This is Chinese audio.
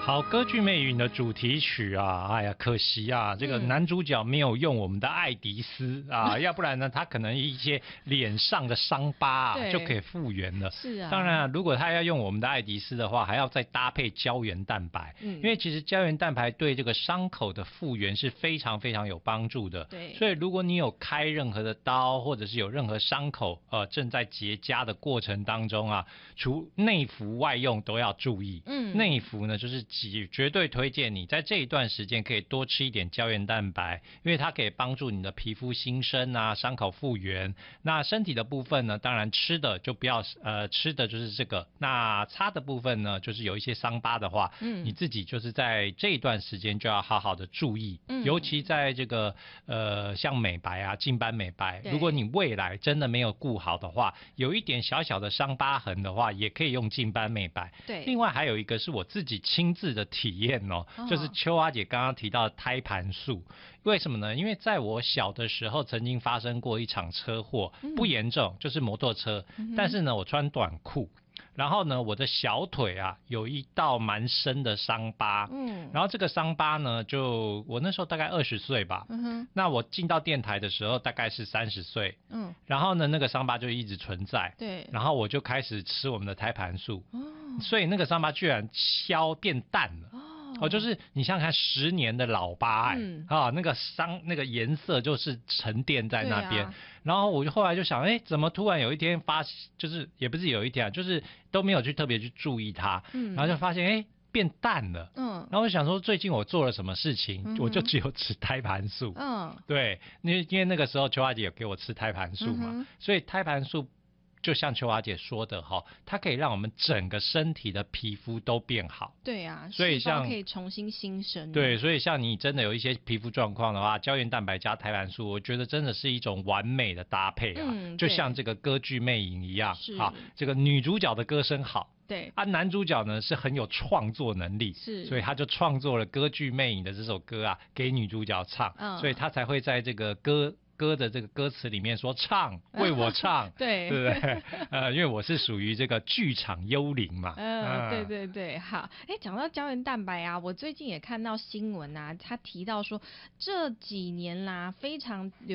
好，歌剧魅影的主题曲啊，哎呀，可惜啊，这个男主角没有用我们的爱迪丝啊，要不然呢，他可能一些脸上的伤疤啊就可以复原了。 是啊， 当然啊，如果他要用我们的爱迪丝的话，还要再搭配胶原蛋白，因为其实胶原蛋白对这个伤口的复原是非常非常有帮助的。 对， 所以如果你有开任何的刀，或者是有任何伤口，正在结痂的过程当中啊，除内服外用都要注意。内服呢，就是绝对推荐你在这一段时间可以多吃一点胶原蛋白，因为它可以帮助你的皮肤新生啊，伤口复原。那身体的部分呢，当然吃的就不要吃的就是这个。那擦的部分呢，就是有一些伤疤的话，你自己就是在这一段时间就要好好的注意，尤其在这个像美白啊、净斑美白，如果你未来真的没有顾好的话，有一点小小的伤疤痕的话，也可以用净斑美白。 对， 另外还有一个是我自己亲自的体验哦，就是秋花姐刚刚提到的胎盘素。为什么呢？因为在我小的时候曾经发生过一场车祸，不严重，就是摩托车，但是呢我穿短裤。然后呢，我的小腿啊有一道蛮深的伤疤，然后这个伤疤呢，就我那时候大概20岁吧，那我进到电台的时候大概是30岁，然后呢，那个伤疤就一直存在， 对， 然后我就开始吃我们的胎盘素，所以那个伤疤居然变淡了。就是你想想看，10年的老疤那个那个颜色就是沉淀在那边。然后我就后来就想，怎么突然有一天就是也不是有一天啊，就是都没有特别去注意它，然后就发现变淡了。然后我想说最近我做了什么事情，我就只有吃胎盘素。对，因为那个时候秋花姐有给我吃胎盘素嘛，所以胎盘素。就像秋华姐说的它可以让我们整个身体的皮肤都变好。 对啊， 所以像可以重新新生。 对，所以像你真的有一些皮肤状况的话，胶原蛋白加胎盘素，我觉得真的是一种完美的搭配啊。就像这个歌剧魅影一样，这个女主角的歌声好。 对男主角呢是很有创作能力，所以他就创作了歌剧魅影的这首歌啊，给女主角唱，所以他才会在这个歌的这个歌词里面说唱，为我唱，对不对？因为我是属于这个剧场幽灵嘛。 对对对，好。讲到胶原蛋白啊，我最近也看到新闻啊，他提到说这几年啦非常